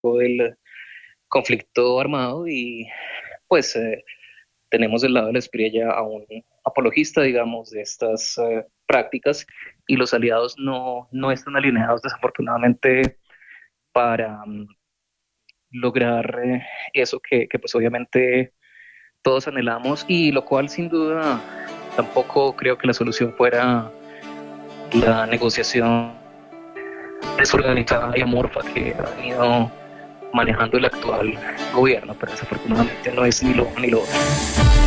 del conflicto armado y pues tenemos del lado de la espriella a un apologista, digamos, de estas prácticas y los aliados no están alineados desafortunadamente para lograr eso que pues obviamente todos anhelamos y lo cual sin duda tampoco creo que la solución fuera la negociación desorganizada y amorfa que ha venido manejando el actual gobierno, pero desafortunadamente no es ni lo uno ni lo otro.